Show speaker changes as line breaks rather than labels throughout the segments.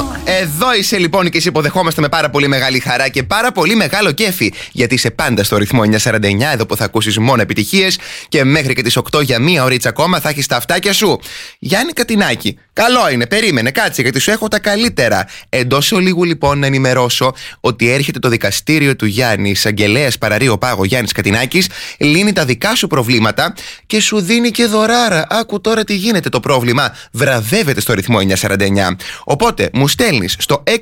Εδώ είσαι λοιπόν και σε υποδεχόμαστε με πάρα πολύ μεγάλη χαρά και πάρα πολύ μεγάλο κέφι. Γιατί είσαι πάντα στο ρυθμό 949, εδώ που θα ακούσεις μόνο επιτυχίες και μέχρι και τις 8 για μία ωρίτσα ακόμα θα έχεις τα αυτάκια σου. Γιάννη Κατινάκη, καλό είναι, περίμενε, κάτσε γιατί σου έχω τα καλύτερα. Εντός ολίγου λοιπόν να ενημερώσω ότι έρχεται το δικαστήριο του Γιάννη, εισαγγελέας Παραρείο Πάγο Γιάννης Κατινάκης, λύνει τα δικά σου προβλήματα και σου δίνει και δωράρα. Άκου τώρα τι γίνεται το πρόβλημα. Βραβεύεται στο ρυθμό 949. Οπότε μου στέλνεις στο 6937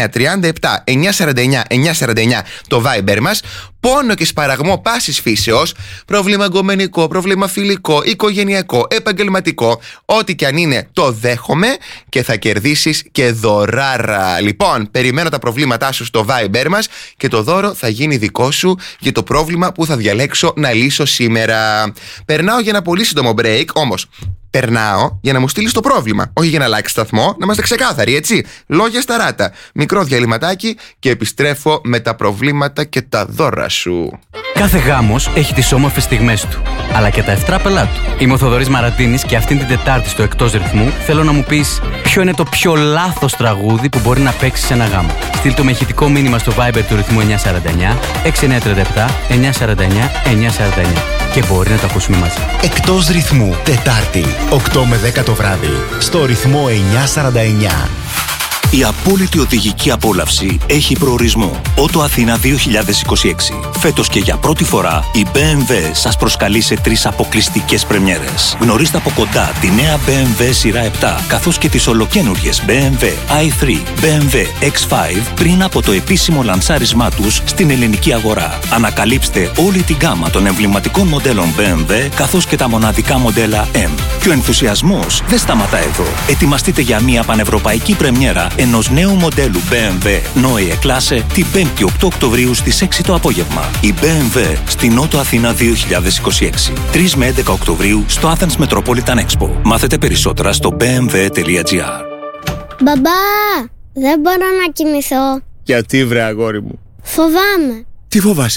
949 949 το Viber μας πόνο και σπαραγμό πάσης φύσεως, πρόβλημα γκομενικό, πρόβλημα φιλικό, οικογενειακό, επαγγελματικό, ό,τι και αν είναι το δέχομαι και θα κερδίσεις και δωράρα. Λοιπόν, περιμένω τα προβλήματά σου στο Viber μας και το δώρο θα γίνει δικό σου για το πρόβλημα που θα διαλέξω να λύσω σήμερα. Περνάω για ένα πολύ σύντομο break, όμως περνάω για να μου στείλεις το πρόβλημα, όχι για να αλλάξει σταθμό, να είμαστε ξεκάθαροι, έτσι. Λόγια στα ράτα. Μικρό διαλυματάκι και επιστρέφω με τα προβλήματα και τα δώρα σου.
Κάθε γάμος έχει τις όμορφες στιγμές του, αλλά και τα ευτράπελά του. Είμαι ο Θοδωρής Μαραντίνης και αυτήν την Τετάρτη στο Εκτός Ρυθμού θέλω να μου πεις ποιο είναι το πιο λάθος τραγούδι που μπορεί να παίξεις σε ένα γάμο. Στείλ το με ηχητικό μήνυμα στο Viber του ρυθμού 949 6937 949 949 και μπορεί να το ακούσουμε μαζί.
Εκτός Ρυθμού, Τετάρτη, 8 με 10 το βράδυ, στο ρυθμό 949.
Η απόλυτη οδηγική απόλαυση έχει προορισμό. Ότο Αθήνα 2026. Φέτος και για πρώτη φορά η BMW σας προσκαλεί σε 3 αποκλειστικές πρεμιέρες. Γνωρίστε από κοντά τη νέα BMW σειρά 7, καθώς και τις ολοκαίνουργιες BMW i3, BMW X5 πριν από το επίσημο λανσάρισμά τους στην ελληνική αγορά. Ανακαλύψτε όλη την γκάμα των εμβληματικών μοντέλων BMW, καθώς και τα μοναδικά μοντέλα M. Και ο ενθουσιασμός δεν σταματά εδώ. Ετοιμαστείτε για μια πανευρωπαϊκή πρεμιέρα ενός νέου μοντέλου BMW Neue Klasse την 5η 8 Οκτωβρίου στις 6 το απόγευμα. Η BMW στην Ότο Αθήνα 2026. 3 με 11 Οκτωβρίου στο Athens Metropolitan Expo. Μάθετε περισσότερα στο bmw.gr.
Μπαμπά, δεν μπορώ να κοιμηθώ.
Γιατί βρε αγόρι μου?
Φοβάμαι.
Τι φοβάσαι?